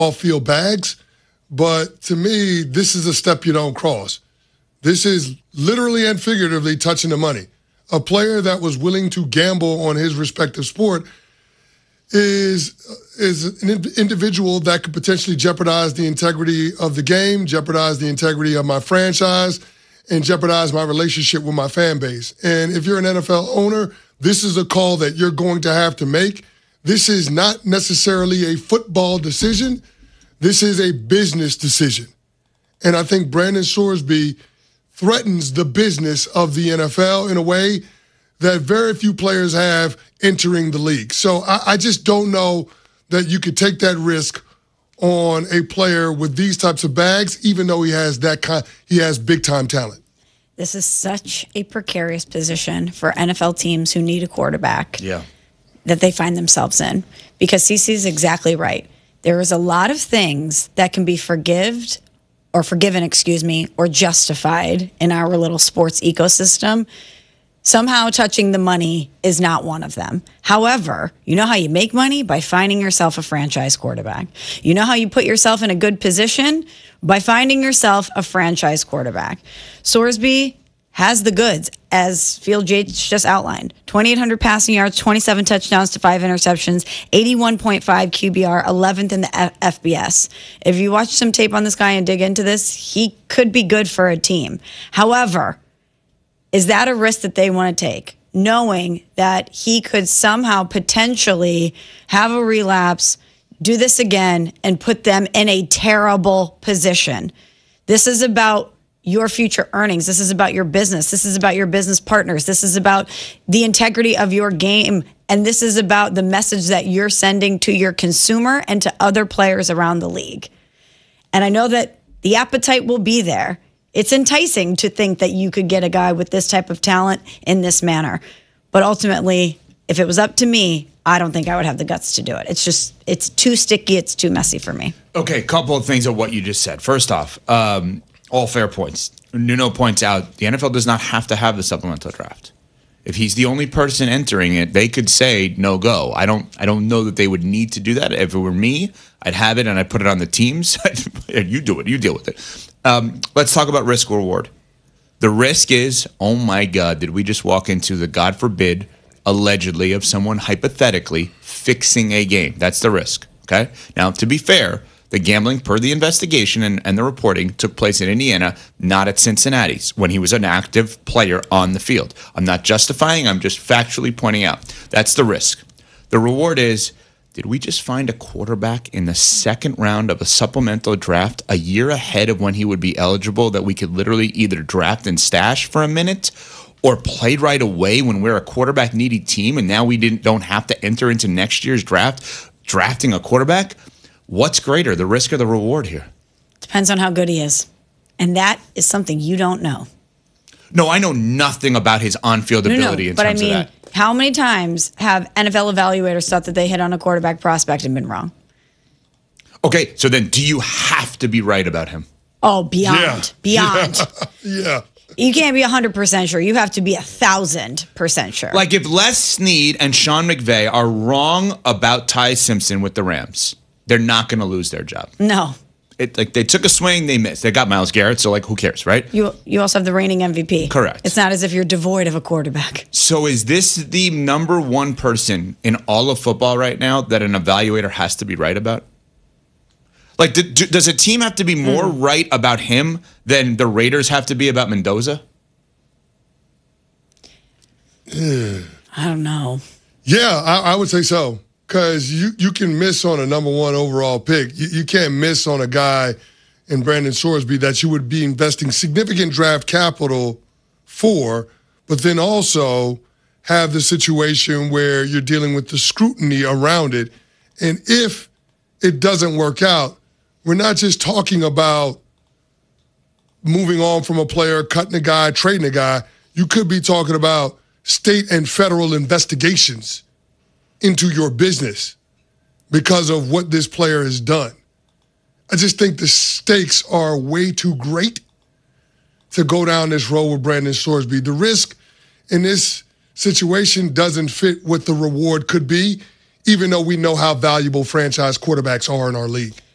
off-field bags. But to me, this is a step you don't cross. This is literally and figuratively touching the money. A player that was willing to gamble on his respective sport is an individual that could potentially jeopardize the integrity of the game, jeopardize the integrity of my franchise, and jeopardize my relationship with my fan base. And if you're an NFL owner, this is a call that you're going to have to make. This is not necessarily a football decision. This is a business decision. And I think Brandon Sorsby threatens the business of the NFL in a way that very few players have entering the league. So I just don't know that you could take that risk on a player with these types of bags, even though he has big time talent. This is such a precarious position for NFL teams who need a quarterback that they find themselves in. Because CC is exactly right. There is a lot of things that can be forgiven, or justified in our little sports ecosystem. Somehow touching the money is not one of them. However, you know how you make money? By finding yourself a franchise quarterback. You know how you put yourself in a good position? By finding yourself a franchise quarterback. Sorsby has the goods, as Field Yates just outlined. 2,800 passing yards, 27 touchdowns to 5 interceptions, 81.5 QBR, 11th in the FBS. If you watch some tape on this guy and dig into this, he could be good for a team. However, is that a risk that they want to take, knowing that he could somehow potentially have a relapse, do this again, and put them in a terrible position? This is about your future earnings. This is about your business. This is about your business partners. This is about the integrity of your game. And this is about the message that you're sending to your consumer and to other players around the league. And I know that the appetite will be there. It's enticing to think that you could get a guy with this type of talent in this manner. But ultimately, if it was up to me, I don't think I would have the guts to do it. It's too sticky. It's too messy for me. Okay, couple of things of what you just said. First off, all fair points. Nuno points out the NFL does not have to have the supplemental draft. If he's the only person entering it, they could say no go. I don't know that they would need to do that. If it were me, I'd have it and I'd put it on the teams. You do it. You deal with it. Let's talk about risk reward. The risk is, oh my God, did we just walk into the, God forbid, allegedly of someone hypothetically fixing a game? That's the risk. Okay. Now, to be fair, the gambling, per the investigation and the reporting, took place in Indiana, not at Cincinnati's, when he was an active player on the field. I'm not justifying, I'm just factually pointing out. That's the risk. The reward is, did we just find a quarterback in the second round of a supplemental draft a year ahead of when he would be eligible that we could literally either draft and stash for a minute or played right away when we're a quarterback-needy team and now we don't have to enter into next year's draft drafting a quarterback? What's greater, the risk or the reward here? Depends on how good he is. And that is something you don't know. No, I know nothing about his on-field ability in terms of that. How many times have NFL evaluators thought that they hit on a quarterback prospect and been wrong? Okay, so then do you have to be right about him? Oh, beyond. Yeah. You can't be 100% sure. You have to be 1,000% sure. Like if Les Snead and Sean McVay are wrong about Ty Simpson with the Rams, they're not going to lose their job. No. They took a swing, they missed. They got Myles Garrett, so who cares, right? You also have the reigning MVP. Correct. It's not as if you're devoid of a quarterback. So is this the number one person in all of football right now that an evaluator has to be right about? Like, does a team have to be more right about him than the Raiders have to be about Mendoza? I don't know. Yeah, I would say so. Because you can miss on a number one overall pick. You can't miss on a guy in Brandon Sorsby that you would be investing significant draft capital for, but then also have the situation where you're dealing with the scrutiny around it. And if it doesn't work out, we're not just talking about moving on from a player, cutting a guy, trading a guy. You could be talking about state and federal investigations into your business because of what this player has done. I just think the stakes are way too great to go down this road with Brandon Sorsby. The risk in this situation doesn't fit what the reward could be, even though we know how valuable franchise quarterbacks are in our league.